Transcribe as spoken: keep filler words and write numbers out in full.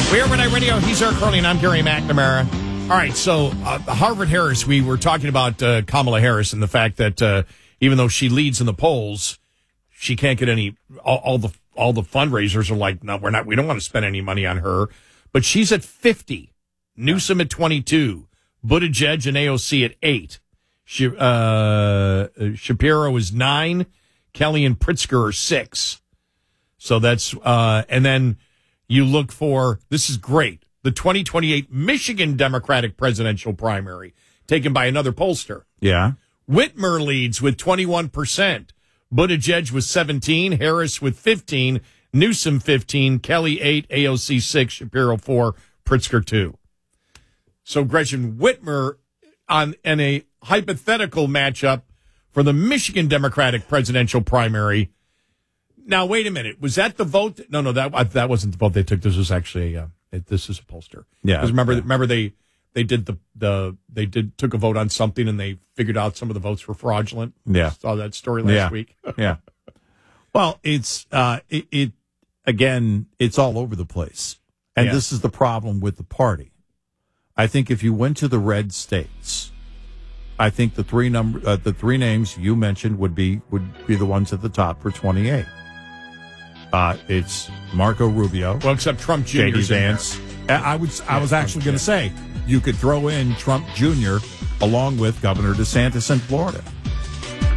We're Overnight Radio. He's Eric Curley, and I'm Gary McNamara. All right, so uh, Harvard-Harris, we were talking about uh, Kamala Harris and the fact that uh, even though she leads in the polls, she can't get any. All, all the all the fundraisers are like, no, we're not. We don't want to spend any money on her. But she's at fifty, Newsom at twenty-two, Buttigieg and A O C at eight, Sh- uh, Shapiro is nine, Kelly and Pritzker are six. So that's uh, and then. You look for, this is great, the twenty twenty-eight Michigan Democratic presidential primary, taken by another pollster. Yeah. Whitmer leads with twenty-one percent. Buttigieg with seventeen, Harris with fifteen, Newsom fifteen, Kelly eight, A O C six, Shapiro four, Pritzker two. So Gretchen Whitmer on in a hypothetical matchup for the Michigan Democratic presidential primary. Now, wait a minute. Was that the vote? No, no, that that wasn't the vote they took. This was actually uh, it, this is a pollster. Yeah. Because remember, yeah. remember they they did the the they did took a vote on something and they figured out some of the votes were fraudulent. Yeah, saw that story last yeah. week. yeah. Well, it's uh, it, it again. It's all over the place, and yeah. this is the problem with the party. I think if you went to the red states, I think the three number uh, the three names you mentioned would be would be the ones at the top for twenty-eight. Uh, it's Marco Rubio. Well, except Trump J D Junior's in there. Vance. I would. I was actually going to say you could throw in Trump Junior along with Governor DeSantis in Florida.